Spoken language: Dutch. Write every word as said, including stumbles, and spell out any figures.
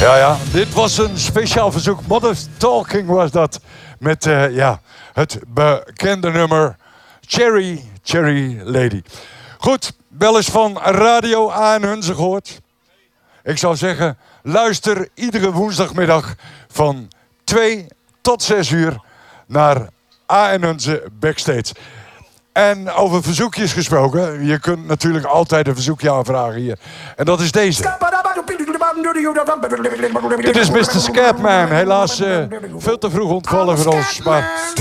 Ja, ja, dit was een speciaal verzoek. Mother's Talking was dat. Met uh, ja, het bekende nummer Cherry, Cherry Lady. Goed, wel eens van Radio A en Hunze gehoord? Ik zou zeggen, luister iedere woensdagmiddag van twee tot zes uur naar A en Hunze Backstage. En over verzoekjes gesproken, je kunt natuurlijk altijd een verzoekje aanvragen hier. En dat is deze. Dit is mister Scapman, helaas uh, veel te vroeg ontvallen voor ons. Maar